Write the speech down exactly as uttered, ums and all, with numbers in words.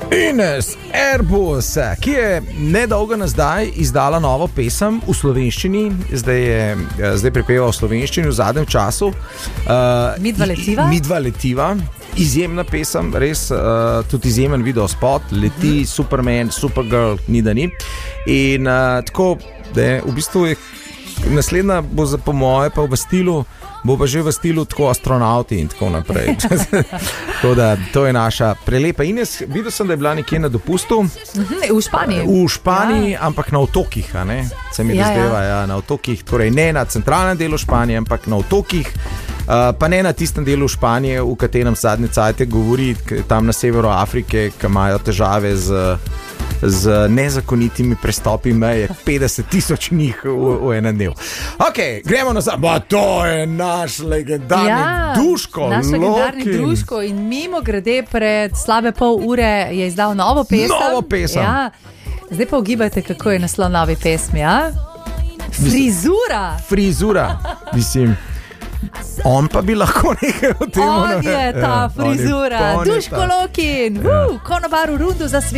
Ines Airbus, ki je nedolgo nazaj izdala novo pesem v slovenščini, zdaj je zdaj prepeval v slovenščini v zadnjem času. Uh, Midva letiva. Midva letiva. Izjemna pesem, res uh, tudi izjemen video spot, leti, mm. Superman, Supergirl, ni da ni. In uh, tako, da je v bistvu je, naslednja bo za po moje pa v stilu, bo pa že v stilu tako astronauti in tako naprej. Tako da to je naša prelepa. Ines, videl sem, da je bila nekje na dopustu. Mm-hmm, v Španiji. V Španiji, ja. Ampak na otokih, a ne? Se mi ja, razdeva, ja. Ja, na otokih, torej ne na centralnem delu Španije, ampak na otokih. Uh, pa ne na tistem delu Španije, v katerem zadnje cajte govori, tam na severu Afrike, ki imajo težave z, z nezakonitimi prestopi meje, petdeset tisoč njih v, v enem dnevu. Ok, gremo nazaj. Ba, to je naš legendarni ja, Duško. Naš legendarni Duško in mimo grede pred slabe pol ure je izdal novo pesem. Novo pesem. Ja. Zdaj pa ugibajte, kako je naslov nove pesmi, ja? Frizura. Frizura, mislim. On pa bi lahko nekaj o tem. On je ta frizura, Duško Lokin, uh, konobar v rundu za svet.